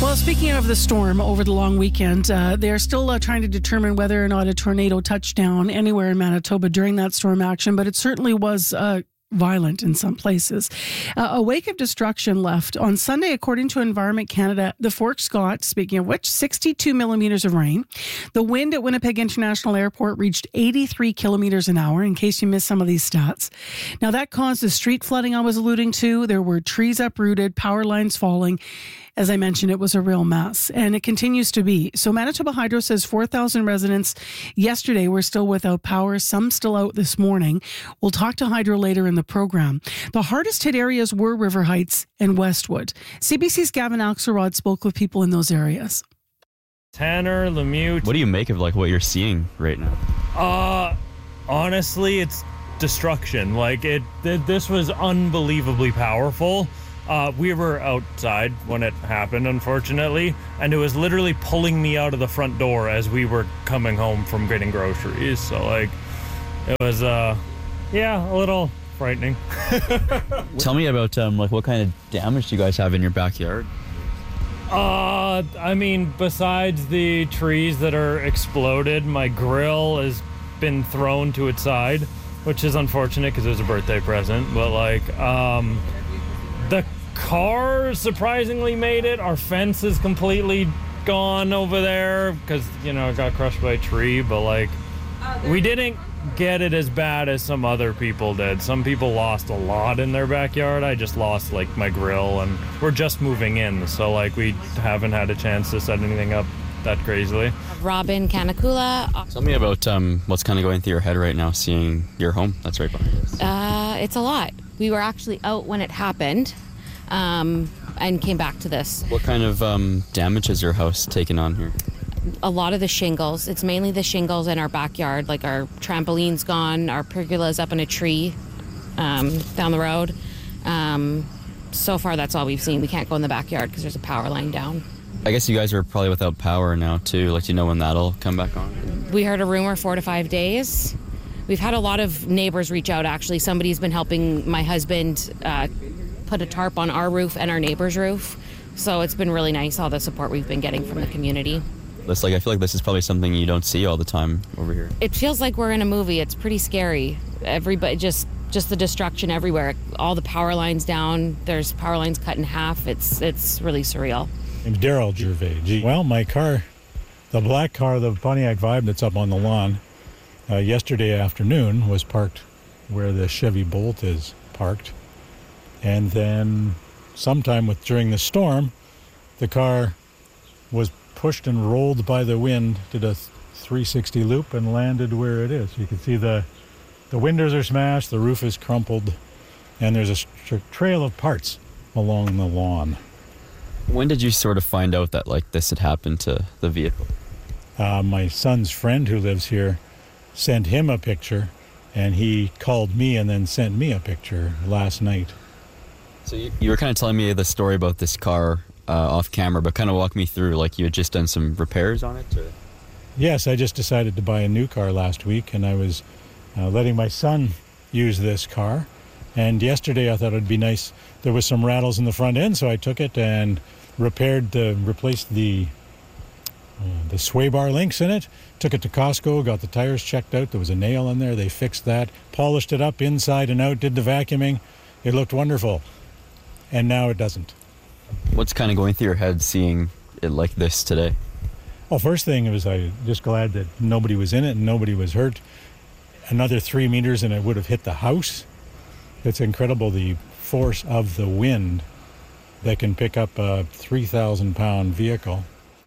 Well, speaking of the storm over the long weekend, they're still trying to determine whether or not a tornado touched down anywhere in Manitoba during that storm action, but it certainly was violent in some places. A wake of destruction left on Sunday, according to Environment Canada. The Fort Scott, speaking of which, 62 millimeters of rain. The wind at Winnipeg International Airport reached 83 kilometers an hour, in case you missed some of these stats. Now, that caused the street flooding I was alluding to. There were trees uprooted, power lines falling. As I mentioned, it was a real mess, and it continues to be. So Manitoba Hydro says 4,000 residents yesterday were still without power, some still out this morning. We'll talk to Hydro later in the program. The hardest hit areas were River Heights and Westwood. CBC's Gavin Axelrod spoke with people in those areas. Tanner, Lemieux. What do you make of what you're seeing right now? Honestly, it's destruction. This was unbelievably powerful. We were outside when it happened, unfortunately, and it was literally pulling me out of the front door as we were coming home from getting groceries. So, it was, a little frightening. Tell me about, what kind of damage do you guys have in your backyard? Besides the trees that are exploded, my grill has been thrown to its side, which is unfortunate because it was a birthday present, but, the car surprisingly made it. Our fence is completely gone over there because, it got crushed by a tree. But, we didn't get it as bad as some other people did. Some people lost a lot in their backyard. I just lost, my grill, and we're just moving in. So, we haven't had a chance to set anything up that crazily. Robin Canacula. Tell me about what's kind of going through your head right now, seeing your home that's right behind us. It's a lot. We were actually out when it happened. And came back to this. What kind of damage has your house taken on here? A lot of the shingles. It's mainly the shingles in our backyard. Our trampoline's gone. Our pergola's up in a tree down the road. So far, that's all we've seen. We can't go in the backyard because there's a power line down. I guess you guys are probably without power now, too. Do you know when that'll come back on? We heard a rumor 4 to 5 days. We've had a lot of neighbors reach out, actually. Somebody's been helping my husband put a tarp on our roof and our neighbor's roof. So it's been really nice, all the support we've been getting from the community. I feel like this is probably something you don't see all the time over here. It feels like we're in a movie. It's pretty scary. Everybody, just the destruction everywhere. All the power lines down. There's power lines cut in half. It's really surreal. I'm Daryl Gervais. Well, my car, the black car, the Pontiac Vibe that's up on the lawn, yesterday afternoon was parked where the Chevy Bolt is parked. And then sometime during the storm, the car was pushed and rolled by the wind, did a 360 loop and landed where it is. You can see the windows are smashed, the roof is crumpled, and there's a trail of parts along the lawn. When did you sort of find out that this had happened to the vehicle? My son's friend who lives here sent him a picture, and he called me and then sent me a picture last night. So you were kind of telling me the story about this car off camera, but kind of walk me through, you had just done some repairs on it? Or? Yes, I just decided to buy a new car last week, and I was letting my son use this car. And yesterday I thought it'd be nice. There was some rattles in the front end, so I took it and replaced the sway bar links in it. Took it to Costco, got the tires checked out. There was a nail in there. They fixed that, polished it up inside and out, did the vacuuming. It looked wonderful. And now it doesn't. What's kind of going through your head seeing it like this today? Well, first thing was I'm just glad that nobody was in it and nobody was hurt. Another 3 meters and it would have hit the house. It's incredible the force of the wind that can pick up a 3,000-pound vehicle.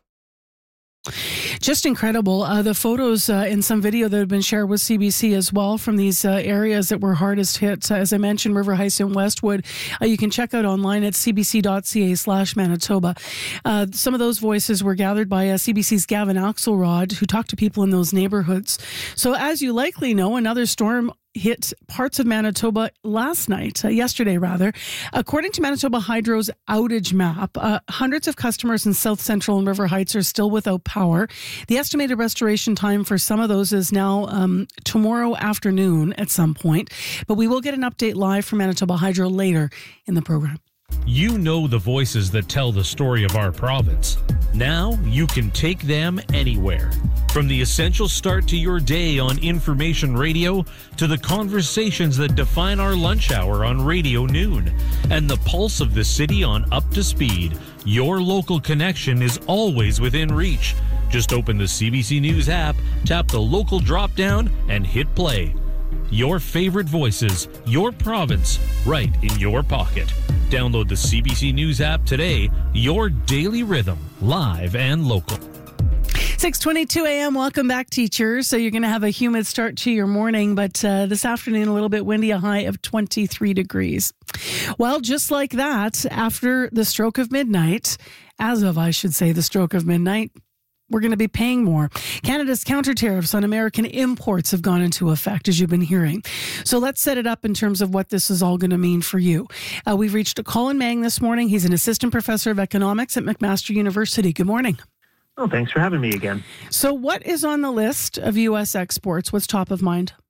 Just incredible. The photos in some video that have been shared with CBC as well from these areas that were hardest hit. As I mentioned, River Heights and Westwood. You can check out online at cbc.ca/Manitoba. Some of those voices were gathered by CBC's Gavin Axelrod, who talked to people in those neighborhoods. So as you likely know, another storm hit parts of Manitoba yesterday. According to Manitoba Hydro's outage map, hundreds of customers in South Central and River Heights are still without power. The estimated restoration time for some of those is now tomorrow afternoon at some point. But we will get an update live from Manitoba Hydro later in the program. You know the voices that tell the story of our province. Now you can take them anywhere. From the essential start to your day on Information Radio to the conversations that define our lunch hour on Radio Noon and the pulse of the city on Up to Speed, your local connection is always within reach. Just open the CBC News app, tap the local drop-down, and hit play. Your favorite voices, your province, right in your pocket. Download the CBC News app today. Your daily rhythm, live and local. 6:22 a.m. Welcome back, teachers. So you're going to have a humid start to your morning, but this afternoon a little bit windy, a high of 23 degrees. Well, just like that, after the stroke of midnight, the stroke of midnight, we're going to be paying more. Canada's counter tariffs on American imports have gone into effect, as you've been hearing. So let's set it up in terms of what this is all going to mean for you. We've reached Colin Mang this morning. He's an assistant professor of economics at McMaster University. Good morning. Oh, thanks for having me again. So what is on the list of U.S. exports? What's top of mind?